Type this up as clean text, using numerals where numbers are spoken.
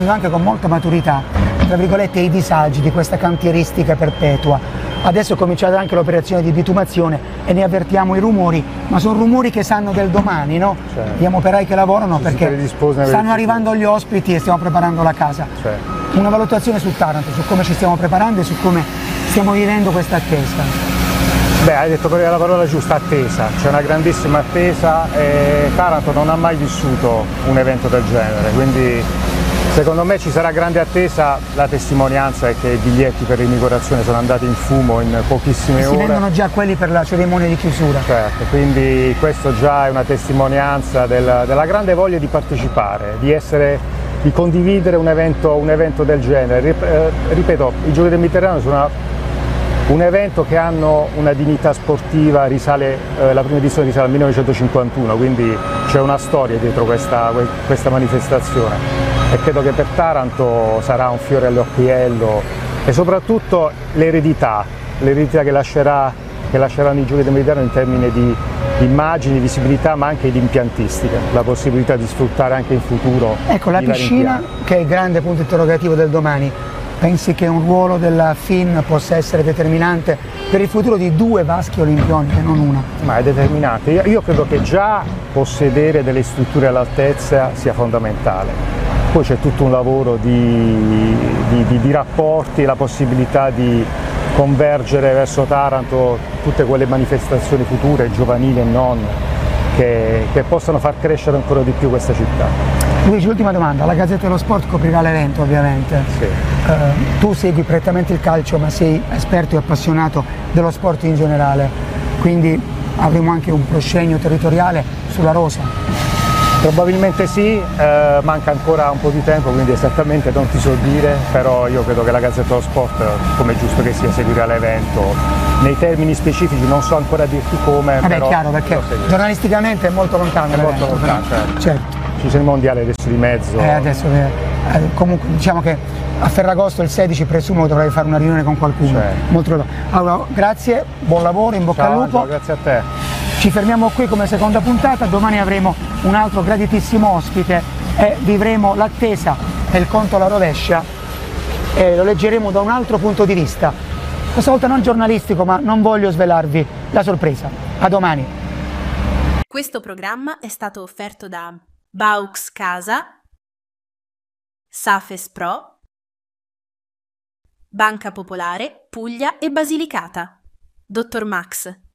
anche con molta maturità, tra virgolette, i disagi di questa cantieristica perpetua. Adesso è cominciata anche l'operazione di bitumazione e ne avvertiamo i rumori, ma sono rumori che sanno del domani, no? Certo. Abbiamo operai che lavorano perché stanno arrivando gli ospiti e stiamo preparando la casa. Certo. Una valutazione su Taranto, su come ci stiamo preparando e su come stiamo vivendo questa attesa. Beh, hai detto la parola giusta, attesa. C'è una grandissima attesa e Taranto non ha mai vissuto un evento del genere, quindi secondo me ci sarà grande attesa. La testimonianza è che i biglietti per l'inaugurazione sono andati in fumo in pochissime ore. Si vendono già quelli per la cerimonia di chiusura. Certo, quindi questo già è una testimonianza della grande voglia di partecipare, di condividere un evento del genere. Ripeto, i Giochi del Mediterraneo sono un evento che hanno una dignità sportiva, la prima edizione risale al 1951, quindi c'è una storia dietro questa manifestazione e credo che per Taranto sarà un fiore all'occhiello e soprattutto l'eredità che lasceranno i Giochi del Mediterraneo in termini di immagini, visibilità, ma anche di impiantistica, la possibilità di sfruttare anche in futuro. Ecco, la piscina, che è il grande punto interrogativo del domani, pensi che un ruolo della FIN possa essere determinante per il futuro di 2 vasche olimpioniche, non una? Ma è determinante. Io credo che già possedere delle strutture all'altezza sia fondamentale. Poi c'è tutto un lavoro di rapporti, la possibilità di convergere verso Taranto tutte quelle manifestazioni future, giovanili e non, che possano far crescere ancora di più questa città. Luigi, ultima domanda, la Gazzetta dello Sport coprirà l'evento ovviamente. Sì. Tu segui prettamente il calcio, ma sei esperto e appassionato dello sport in generale, quindi avremo anche un proscenio territoriale sulla rosa. Probabilmente sì, manca ancora un po' di tempo, quindi esattamente non ti so dire, però io credo che la Gazzetta dello Sport, come è giusto che sia, seguirà l'evento. Nei termini specifici non so ancora dirti come, Vabbè, però è chiaro, perché giornalisticamente è molto lontano l'evento. Molto lontano, certo. Ci sono i mondiali adesso di mezzo. Adesso, comunque diciamo che a Ferragosto il 16 presumo dovrai fare una riunione con qualcuno. Certo. Molto allora, grazie, buon lavoro, in bocca al lupo. Ciao, grazie a te. Ci fermiamo qui come seconda puntata, domani avremo un altro graditissimo ospite e vivremo l'attesa e il conto alla rovescia e lo leggeremo da un altro punto di vista. Questa volta non giornalistico, ma non voglio svelarvi la sorpresa. A domani. Questo programma è stato offerto da Baux Casa, Safes Pro, Banca Popolare, Puglia e Basilicata, Dottor Max.